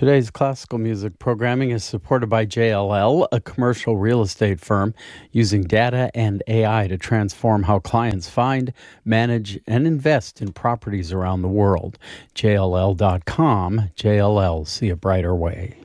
Today's classical music programming is supported by JLL, a commercial real estate firm using data and AI to transform how clients find, manage, and invest in properties around the world. JLL.com, JLL, see a brighter way.